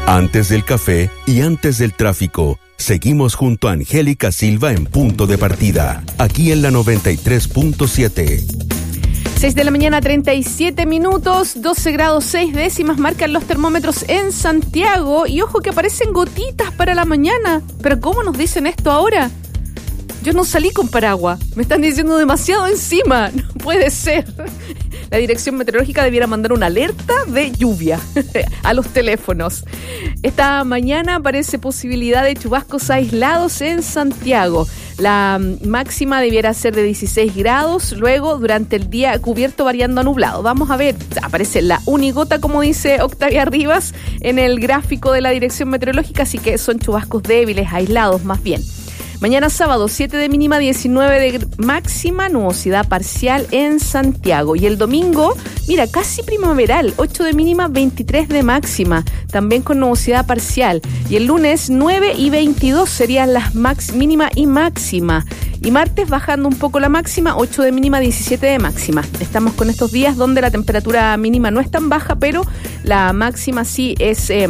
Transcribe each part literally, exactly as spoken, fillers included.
Antes del café y antes del tráfico, seguimos junto a Angélica Silva en Punto de Partida, aquí en la noventa y tres punto siete. seis de la mañana, treinta y siete minutos, doce grados seis décimas marcan los termómetros en Santiago. Y ojo que aparecen gotitas para la mañana. ¿Pero cómo nos dicen esto ahora? Yo no salí con paraguas. Me están diciendo demasiado encima. No puede ser. La Dirección Meteorológica debiera mandar una alerta de lluvia a los teléfonos. Esta mañana aparece posibilidad de chubascos aislados en Santiago. La máxima debiera ser de dieciséis grados, luego durante el día cubierto variando a nublado. Vamos a ver, aparece la unigota, como dice Octavia Rivas, en el gráfico de la Dirección Meteorológica, así que son chubascos débiles, aislados más bien. Mañana sábado, siete de mínima, diecinueve de máxima, nubosidad parcial en Santiago. Y el domingo, mira, casi primaveral, ocho de mínima, veintitrés de máxima, también con nubosidad parcial. Y el lunes, nueve y veintidós serían las max, mínima y máxima. Y martes, bajando un poco la máxima, ocho de mínima, diecisiete de máxima. Estamos con estos días donde la temperatura mínima no es tan baja, pero la máxima sí es eh,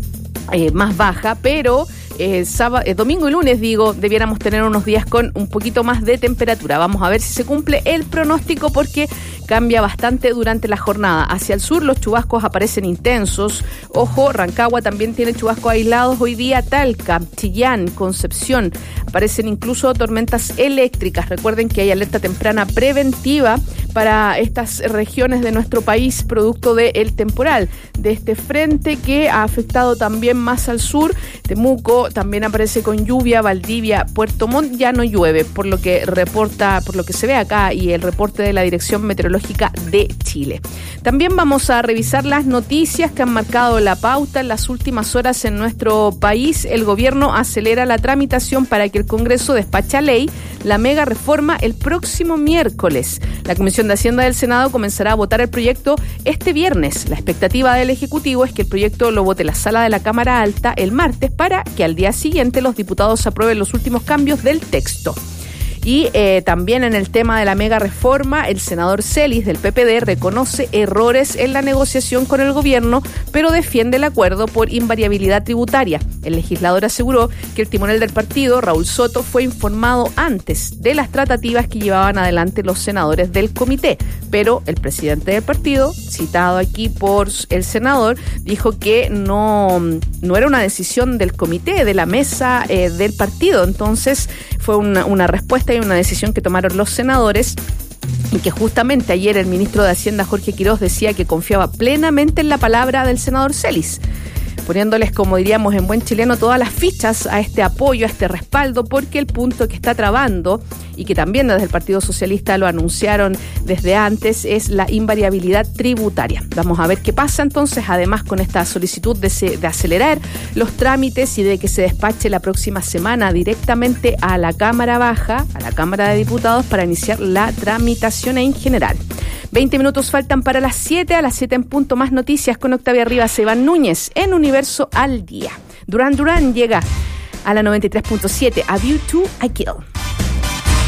eh, más baja, pero... Eh, sábado, eh, domingo y lunes, digo, debiéramos tener unos días con un poquito más de temperatura. Vamos a ver si se cumple el pronóstico porque cambia bastante durante la jornada. Hacia el sur los chubascos aparecen intensos. Ojo, Rancagua también tiene chubascos aislados hoy día. Talca, Chillán, Concepción, aparecen incluso tormentas eléctricas. Recuerden que hay alerta temprana preventiva para estas regiones de nuestro país producto del temporal, de este frente que ha afectado también más al sur. Temuco también aparece con lluvia, Valdivia, Puerto Montt ya no llueve, por lo que reporta, por lo que se ve acá y el reporte de la Dirección Meteorológica de Chile. También vamos a revisar las noticias que han marcado la pauta en las últimas horas en nuestro país. El gobierno acelera la tramitación para que el Congreso despache a ley la mega reforma el próximo miércoles. La Comisión de Hacienda del Senado comenzará a votar el proyecto este viernes. La expectativa del Ejecutivo es que el proyecto lo vote la Sala de la Cámara Alta el martes para que al día siguiente los diputados aprueben los últimos cambios del texto. Y eh, también en el tema de la mega reforma, el senador Celis del P P D reconoce errores en la negociación con el gobierno, pero defiende el acuerdo por invariabilidad tributaria. El legislador aseguró que el timonel del partido, Raúl Soto, fue informado antes de las tratativas que llevaban adelante los senadores del comité, pero el presidente del partido, citado aquí por el senador, dijo que no, no era una decisión del comité, de la mesa eh, del partido. Entonces fue una, una respuesta y una decisión que tomaron los senadores, y que justamente ayer el ministro de Hacienda, Jorge Quirós, decía que confiaba plenamente en la palabra del senador Celis, poniéndoles, como diríamos en buen chileno, todas las fichas a este apoyo, a este respaldo, porque el punto que está trabando, y que también desde el Partido Socialista lo anunciaron desde antes, es la invariabilidad tributaria. Vamos a ver qué pasa entonces, además con esta solicitud de, se, de acelerar los trámites y de que se despache la próxima semana directamente a la Cámara Baja, a la Cámara de Diputados, para iniciar la tramitación en general. veinte minutos faltan para las siete, a las siete en punto más noticias con Octavia Rivas, Iván Núñez en Universo al Día. Duran Duran llega a la noventa y tres punto siete, A View to a Kill.